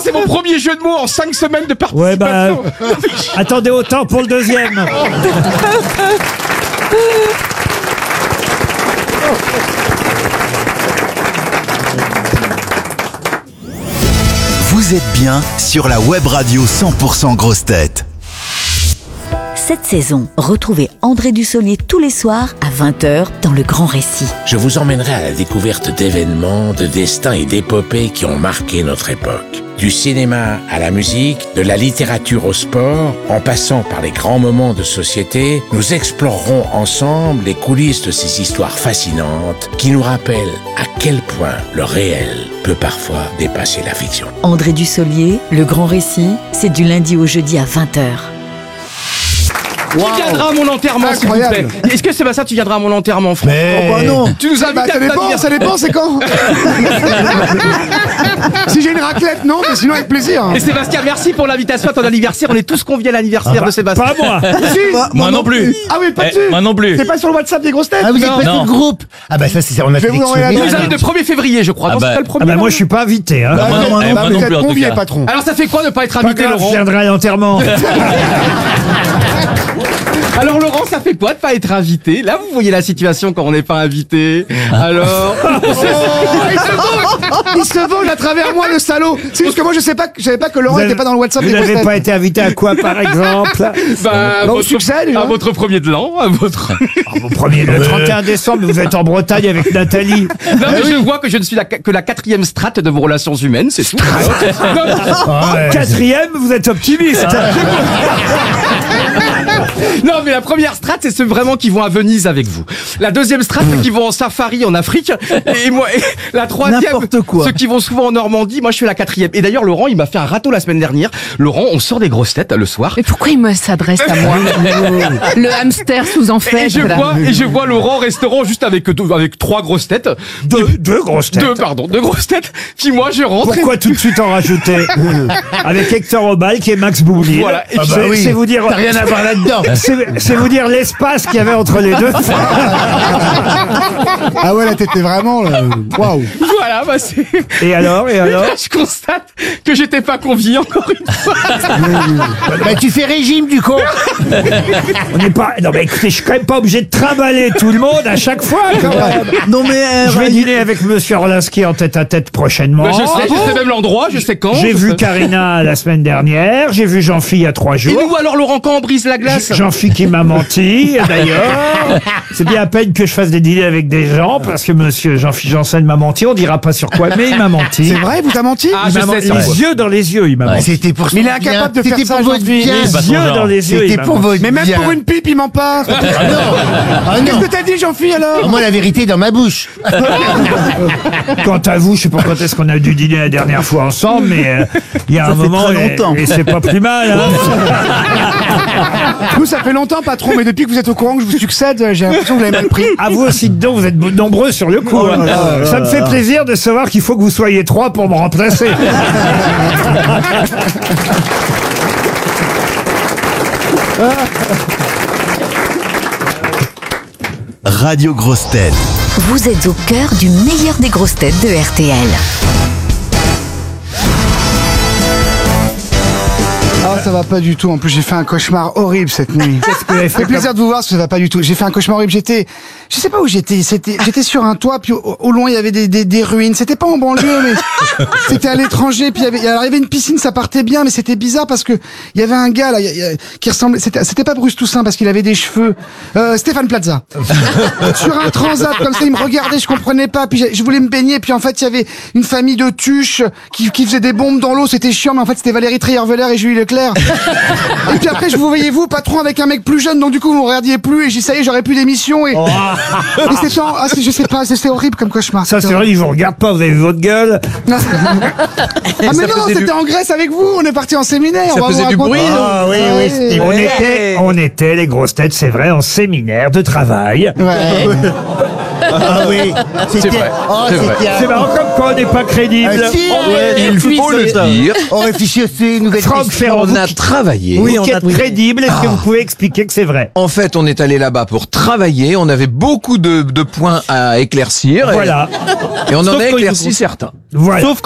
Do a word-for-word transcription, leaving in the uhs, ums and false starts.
c'est mon premier jeu de mots en cinq semaines de participation. Ouais, bah, attendez autant pour le deuxième. Vous êtes bien sur la web radio cent pour cent Grosses Têtes. Cette saison, retrouvez André Dussolier tous les soirs à vingt heures dans Le Grand Récit. Je vous emmènerai à la découverte d'événements, de destins et d'épopées qui ont marqué notre époque. Du cinéma à la musique, de la littérature au sport, en passant par les grands moments de société, nous explorerons ensemble les coulisses de ces histoires fascinantes qui nous rappellent à quel point le réel peut parfois dépasser la fiction. André Dussolier, Le Grand Récit, c'est du lundi au jeudi à vingt heures. Qui viendra à mon enterrement, s'il vous plaît? Est-ce que Sébastien, tu viendras à mon enterrement, frère? Mais... Oh bah non. Tu nous invites Bah, à ça ta dépend, vie. ça dépend, c'est quand? Si j'ai une raclette, non, mais sinon avec plaisir. Et Sébastien, merci pour l'invitation à ton anniversaire. On est tous conviés à l'anniversaire de Sébastien. Pas moi. Si, Moi non plus. Ah oui, pas Eh, dessus. moi non plus. C'est pas sur le WhatsApp des grosses têtes? Ah, vous êtes Non. pas sur Non. le groupe. Ah bah ça c'est on a Je vais vous envoyer la On liste. nous invite le premier février, je crois. Ah Non, bah- c'est pas le premier. Ah bah non moi je suis pas invité. Hein. Bah, moi non, Bah, eh, moi vous non êtes plus en tout conviés, cas. patron. Alors ça fait quoi ne pas être Pas invité, grave, je Laurent? viendrai à l'enterrement. Alors Laurent, ça fait quoi de pas être invité? Là, vous voyez la situation quand on n'est pas invité. Alors, Oh, il se venge. Il se venge à travers moi, le salaud. C'est juste que moi, je sais pas, je savais pas que Laurent Vous était avez- pas dans le WhatsApp Vous des grosses n'avez têtes. pas été invité à quoi, par exemple? bah, à Bah, au votre- succès, déjà. à votre premier de l'an, à votre. Au premier, le trente et un décembre, vous êtes en Bretagne avec Nathalie. Non mais je vois que je ne suis la, que la quatrième strate de vos relations humaines, c'est tout. Non, Ah, Quatrième, vous êtes optimiste. non, mais la première strate, c'est ceux vraiment qui vont à Venise avec vous. La deuxième strate, ceux qui vont en safari en Afrique. Et moi, et la troisième, N'importe quoi. ceux qui vont souvent en Normandie. Moi, je suis la quatrième. Et d'ailleurs, Laurent, il m'a fait un râteau la semaine dernière. Laurent, on sort des grosses têtes le soir. Mais pourquoi il me s'adresse à moi? Le hamster sous en Et fait. je vois, et je vois Laurent au restaurant juste avec deux, avec trois grosses têtes. Deux, deux grosses têtes. Deux, pardon, deux grosses têtes. Puis moi, je rentre. Pourquoi tout de suite en rajouter? Avec Hector Obal qui est Max Boublil. Voilà. Et puis- C'est- c'est vous dire. T'as rien à voir là-dedans. C'est c'est vous dire l'espace qu'il y avait entre les deux. Ah ouais, là, t'étais vraiment, là. Waouh. Voilà, bah c'est. Et alors, et alors? Je constate que j'étais pas convié encore une fois. Bah tu fais régime du con. On n'est pas. Non mais écoutez, je suis quand même pas obligé de trimballer tout le monde à chaque fois. Quand même. Non, mais, euh, Je vais dîner avec Monsieur Orlinski en tête à tête prochainement. Bah, je sais, je sais même l'endroit, je sais quand. J'ai je vu sais- Karina la semaine dernière, j'ai vu Jean-Phi il y a trois Et jours. nous alors, Laurent, quand on brise la glace? Jean-Phi qui m'a menti, d'ailleurs. C'est bien à peine que je fasse des dîners avec des gens, parce que monsieur Jean-Phi Janssen m'a menti. On dira pas sur quoi, mais il m'a menti. C'est vrai, vous t'as menti? Ah, Il je m'a sais menti. ça. Les yeux dans les yeux, il m'a menti. C'était pour Mais il est son incapable bien. de faire C'était ça, pour votre Jean-Philippe. bien. Les yeux dans les yeux, il C'était m'a pour menti. votre Mais même bien. pour une pipe, il ment pas. Ah non. Ah Qu'est-ce non. que t'as dit, Jean-Philippe, alors? Moi la vérité est dans ma bouche. Quant à vous, je sais pas quand est-ce qu'on a dû dîner la dernière fois ensemble, mais euh, il y a un moment, très et, longtemps. et c'est pas plus mal. Hein. Nous, ça fait longtemps, patron, mais depuis que vous êtes au courant que je vous succède, j'ai l'impression que vous l'avez mal pris. À vous aussi dedans, vous êtes nombreux sur le coup. Oh là hein. là là Ça me fait plaisir de savoir qu'il faut que vous soyez trois pour me remplacer. Radio Grosses Têtes. Vous êtes au cœur du meilleur des grosses têtes de R T L. Ah, ça va pas du tout. En plus, j'ai fait un cauchemar horrible cette nuit. Qu'est-ce que vous avez Ça fait fait plaisir de vous voir, parce que ça va pas du tout. J'ai fait un cauchemar horrible. J'étais, je sais pas où j'étais. C'était, j'étais sur un toit, puis au, au loin il y avait des, des, des ruines. C'était pas en banlieue, mais c'était à l'étranger. Puis il y avait, alors, il y avait une piscine, ça partait bien, mais c'était bizarre parce que il y avait un gars là, il y a- il y a- qui ressemblait. C'était, c'était pas Bruce Toussaint parce qu'il avait des cheveux. Euh, Stéphane Plaza. Sur un transat comme ça, il me regardait, je comprenais pas. Puis j'ai- je voulais me baigner, puis en fait il y avait une famille de tuches qui, qui faisaient des bombes dans l'eau. C'était chiant, mais en fait c'était Valérie Trierweiler et Julie Leclerc. Et puis après, je vous voyais vous, patron, avec un mec plus jeune, donc du coup, vous me regardiez plus, et j'ai, ça y est, j'aurais plus d'émission, et, et c'était, en- ah, c'est- je sais pas, c'était horrible comme cauchemar. Ça, c'est vrai, ils vous regardent pas, vous avez vu votre gueule. Ah, mais non, c'était en Grèce avec vous, on est parti en séminaire. Ça on va faisait vous du raconter. bruit, non Ah oui, Ouais. oui, c'était- on était, on était, les grosses têtes, c'est vrai, en séminaire de travail. Ouais. Ah oui. C'était. vrai, Oh c'est vrai. c'était. C'est marrant comme quoi on n'est pas crédible. Ah, si, Il faut le dire. On réfléchissait une nouvelle Franck question. Ferrand, On vous a qui- travaillé. vous qui êtes crédible, est-ce que vous pouvez expliquer que c'est vrai? En fait, on est allé là-bas pour travailler. On avait beaucoup de, de points à éclaircir. et- Voilà. Et, on en Sauf a quand il éclairci faut- certains. Voilà. Sauf